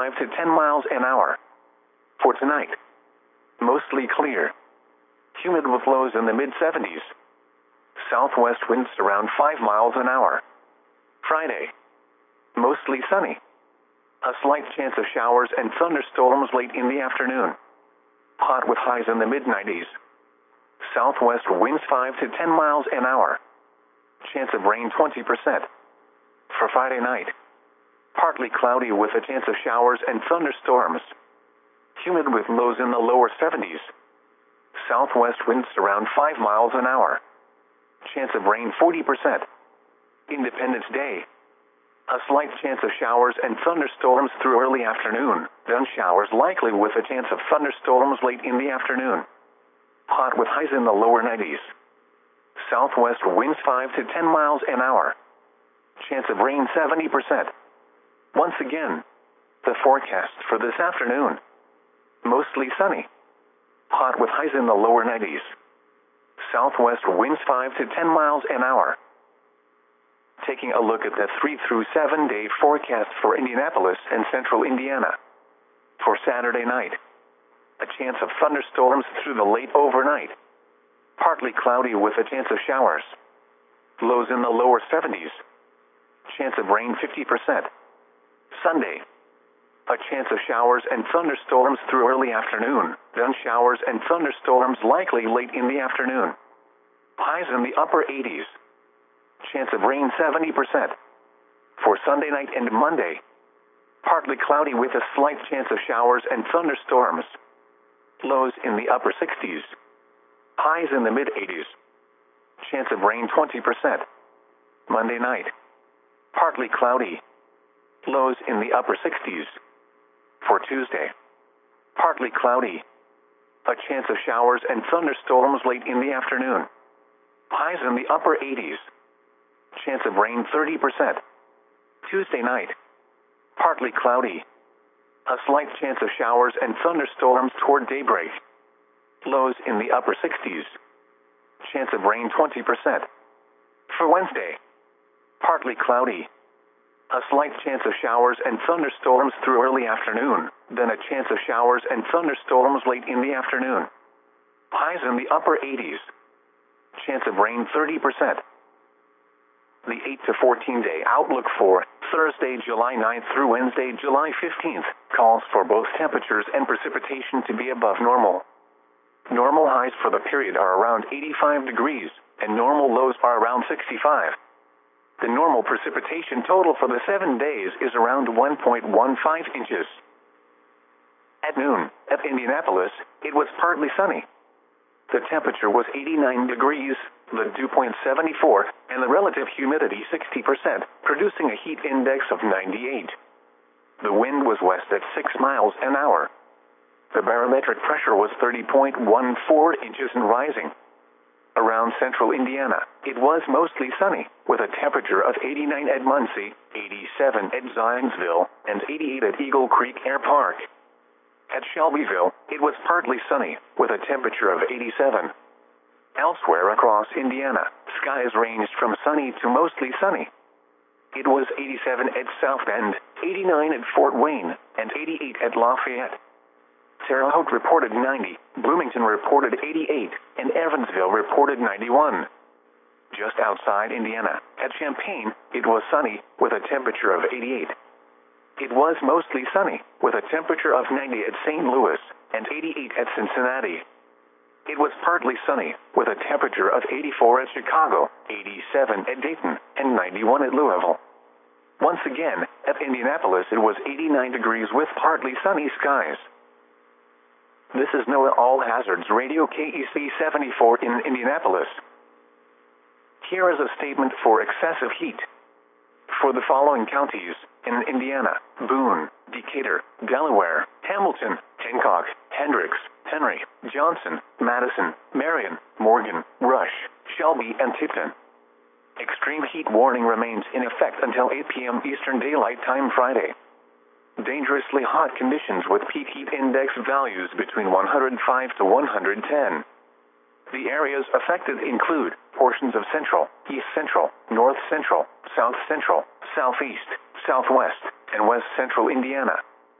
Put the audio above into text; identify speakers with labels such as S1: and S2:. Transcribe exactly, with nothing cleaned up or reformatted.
S1: five to ten miles an hour. For tonight, mostly clear. Humid with lows in the mid seventies. Southwest winds around five miles an hour. Friday, mostly sunny. A slight chance of showers and thunderstorms late in the afternoon. Hot with highs in the mid nineties. Southwest winds five to ten miles an hour. Chance of rain twenty percent. For Friday night, partly cloudy with a chance of showers and thunderstorms. Humid with lows in the lower seventies. Southwest winds around five miles an hour. Chance of rain forty percent. Independence Day. A slight chance of showers and thunderstorms through early afternoon, then showers likely with a chance of thunderstorms late in the afternoon. Hot with highs in the lower nineties. Southwest winds five to ten miles an hour. Chance of rain seventy percent. Once again, the forecast for this afternoon. Mostly sunny. Hot with highs in the lower nineties. Southwest winds five to ten miles an hour. Taking a look at the three through seven day forecast for Indianapolis and central Indiana. For Saturday night, a chance of thunderstorms through the late overnight. Partly cloudy with a chance of showers. Lows in the lower seventies. Chance of rain fifty percent. Sunday, a chance of showers and thunderstorms through early afternoon, then showers and thunderstorms likely late in the afternoon. Highs in the upper eighties. Chance of rain seventy percent. For Sunday night and Monday, partly cloudy with a slight chance of showers and thunderstorms. Lows in the upper sixties. Highs in the mid eighties. Chance of rain twenty percent. Monday night, partly cloudy. Lows in the upper sixties. For Tuesday, partly cloudy. A chance of showers and thunderstorms late in the afternoon. Highs in the upper eighties. Chance of rain thirty percent. Tuesday night, partly cloudy. A slight chance of showers and thunderstorms toward daybreak. Lows in the upper sixties. Chance of rain twenty percent. For Wednesday, partly cloudy. A slight chance of showers and thunderstorms through early afternoon, then a chance of showers and thunderstorms late in the afternoon. Highs in the upper eighties. Chance of rain thirty percent. The eight to fourteen day outlook for Thursday, July ninth through Wednesday, July fifteenth, calls for both temperatures and precipitation to be above normal. Normal highs for the period are around eighty-five degrees, and normal lows are around sixty-five. The normal precipitation total for the seven days is around one point one five inches. At noon, at Indianapolis, it was partly sunny. The temperature was eighty-nine degrees, the dew point seventy-four, and the relative humidity sixty percent, producing a heat index of ninety-eight. The wind was west at six miles an hour. The barometric pressure was thirty point one four inches and rising. Around central Indiana, it was mostly sunny, with a temperature of eighty-nine at Muncie, eighty-seven at Zionsville, and eighty-eight at Eagle Creek Air Park. At Shelbyville, it was partly sunny, with a temperature of eighty-seven. Elsewhere across Indiana, skies ranged from sunny to mostly sunny. It was eighty-seven at South Bend, eighty-nine at Fort Wayne, and eighty-eight at Lafayette. Terre Haute reported ninety, Bloomington reported eighty-eight, and Evansville reported ninety-one. Just outside Indiana, at Champaign, it was sunny, with a temperature of eighty-eight. It was mostly sunny, with a temperature of ninety at Saint Louis, and eighty-eight at Cincinnati. It was partly sunny, with a temperature of eighty-four at Chicago, eighty-seven at Dayton, and ninety-one at Louisville. Once again, at Indianapolis it was eighty-nine degrees with partly sunny skies. This is NOAA All Hazards Radio K E C seventy-four in Indianapolis. Here is a statement for excessive heat. For the following counties in Indiana: Boone, Decatur, Delaware, Hamilton, Hancock, Hendricks, Henry, Johnson, Madison, Marion, Morgan, Rush, Shelby, and Tipton. Extreme heat warning remains in effect until eight p m Eastern Daylight Time Friday. Dangerously hot conditions with peak heat index values between one hundred five to one hundred ten. The areas affected include portions of central, east central, north central, south central, southeast, southwest, and west central Indiana.